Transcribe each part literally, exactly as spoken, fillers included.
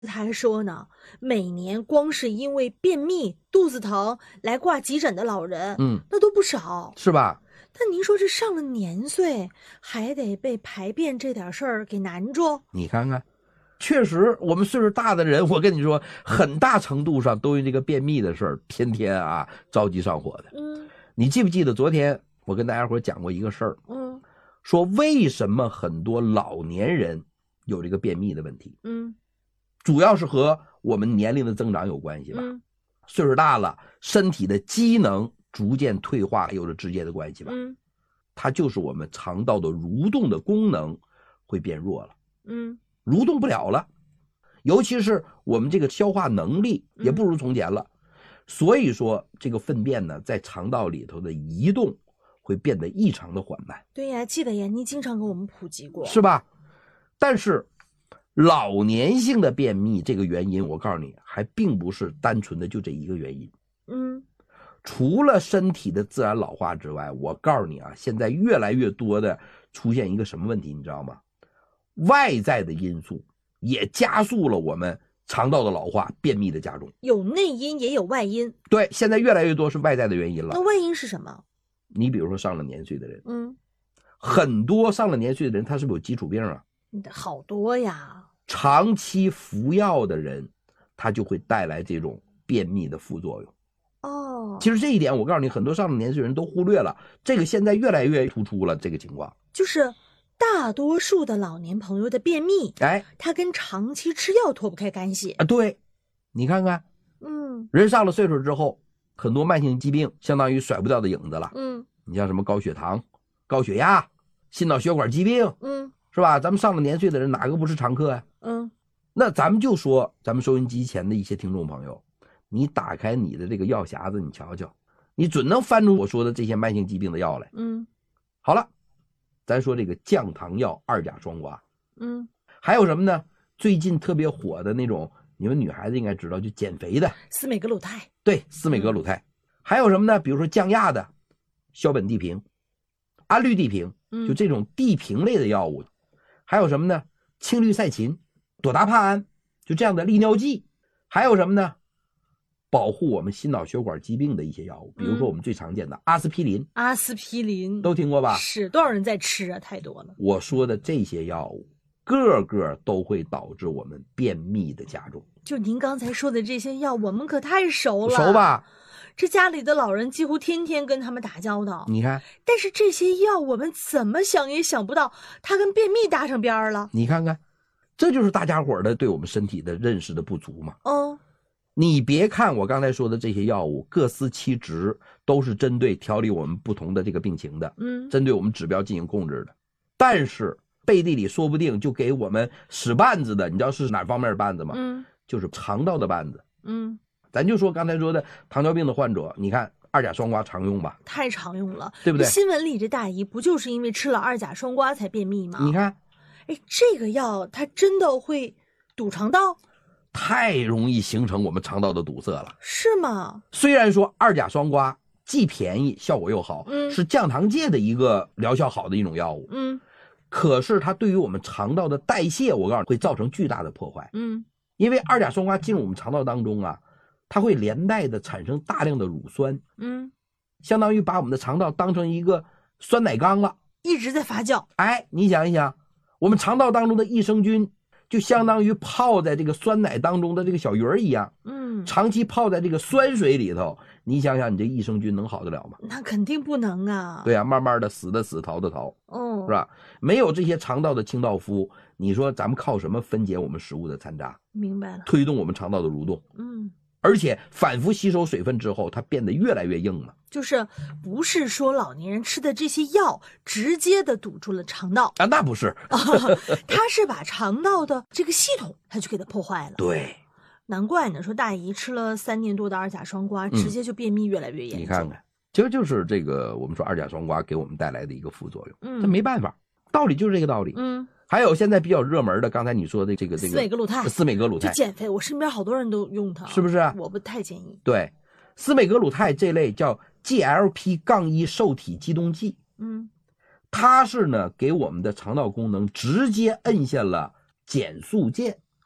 他还说呢，每年光是因为便秘、肚子疼来挂急诊的老人， 嗯， 那都不少， 是吧？ 但您说这上了年岁，还得被排便这点事儿给难住？ 你看看，确实，我们岁数大的人，我跟你说，很大程度上都因这个便秘的事儿，天天啊着急上火的。 嗯， 你记不记得昨天我跟大家伙讲过一个事儿？ 嗯， 说为什么很多老年人有这个便秘的问题？ 嗯， 主要是和我们年龄的增长有关系吧？ 嗯， 岁数大了，身体的机能逐渐退化有着直接的关系吧？ 嗯， 它就是我们肠道的蠕动的功能会变弱了， 嗯， 蠕动不了了，尤其是我们这个消化能力也不如从前了，所以说这个粪便呢在肠道里头的移动会变得异常的缓慢。 对呀，记得呀，你经常给我们普及过， 是吧？但是老年性的便秘这个原因，我告诉你，还并不是单纯的就这一个原因。 嗯， 除了身体的自然老化之外，我告诉你啊，现在越来越多的出现一个什么问题，你知道吗？外在的因素也加速了我们肠道的老化、便秘的加重。 有内因也有外因。 对，现在越来越多是外在的原因了。 那外因是什么？ 你比如说上了年岁的人， 嗯， 很多上了年岁的人，他是不是有基础病啊？ 好多呀。 长期服药的人，他就会带来这种便秘的副作用。 哦， 其实这一点我告诉你，很多上了年岁人都忽略了，这个现在越来越突出了这个情况。 就是大多数的老年朋友的便秘， 哎， 它跟长期吃药脱不开干系啊，对，你看看， 嗯， 人上了岁数之后，很多慢性疾病相当于甩不掉的影子了。 嗯， 你像什么高血糖、高血压、心脑血管疾病， 嗯， 是吧？咱们上了年岁的人哪个不是常客呀？ 嗯， 那咱们就说咱们收音机前的一些听众朋友，你打开你的这个药匣子，你瞧瞧，你准能翻出我说的这些慢性疾病的药来。 嗯， 好了，咱说这个降糖药二甲双胍， 嗯， 还有什么呢？最近特别火的那种，你们女孩子应该知道，就减肥的司美格鲁肽， 对，司美格鲁肽。还有什么呢？比如说降压的硝苯地平、氨氯地平，就这种地平类的药物。还有什么呢？氢氯噻嗪、朵达帕胺，就这样的利尿剂。还有什么呢？保护我们心脑血管疾病的一些药物，比如说我们最常见的阿司匹林。 阿司匹林都听过吧？ 是，多少人在吃啊？太多了。 我说的这些药物，个个都会导致我们便秘的加重。 就您刚才说的这些药，我们可太熟了， 熟吧？ 这家里的老人几乎天天跟他们打交道。 你看， 但是这些药我们怎么想也想不到，它跟便秘搭上边了。 你看看，这就是大家伙的对我们身体的认识的不足嘛。 哦， 你别看我刚才说的这些药物各司其职，都是针对调理我们不同的这个病情的， 嗯， 针对我们指标进行控制的。但是背地里说不定就给我们使绊子的，你知道是哪方面的绊子吗？ 嗯， 就是肠道的绊子。 嗯， 咱就说刚才说的糖尿病的患者，你看二甲双胍常用吧？ 太常用了， 对不对？ 新闻里这大姨不就是因为吃了二甲双胍才便秘吗？ 你看， 哎，这个药它真的会堵肠道？ 太容易形成我们肠道的堵塞了， 是吗？ 虽然说二甲双胍既便宜效果又好， 嗯， 是降糖界的一个疗效好的一种药物， 嗯， 可是它对于我们肠道的代谢，我告诉你会造成巨大的破坏， 嗯， 因为二甲双胍进入我们肠道当中啊，它会连带的产生大量的乳酸， 嗯， 相当于把我们的肠道当成一个酸奶缸了， 一直在发酵。 哎，你想一想，我们肠道当中的益生菌就相当于泡在这个酸奶当中的这个小鱼儿一样， 嗯， 长期泡在这个酸水里头，你想想你这益生菌能好得了吗？ 那肯定不能啊。 对啊，慢慢的死的死，逃的逃， 哦， 是吧？没有这些肠道的清道夫，你说咱们靠什么分解我们食物的残渣， 明白了。 推动我们肠道的蠕动？ 嗯， 而且反复吸收水分之后，它变得越来越硬了。 就是不是说老年人吃的这些药直接的堵住了肠道啊？那不是， 它是把肠道的这个系统，它就给它破坏了。 对， 难怪呢，说大姨吃了三年多的二甲双胍， 嗯、 直接就便秘越来越严重。 你看看，其实就是这个我们说二甲双胍给我们带来的一个副作用。 嗯， 这没办法，道理就是这个道理。 嗯。 还有现在比较热门的，刚才你说的这个这个司美格鲁肽， 司美格鲁肽就减肥，我身边好多人都用它， 是不是？ 我不太建议。 对，司美格鲁肽这类叫 G L P 一 受体激动剂， 嗯， 它是呢给我们的肠道功能直接摁下了减速键。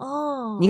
哦。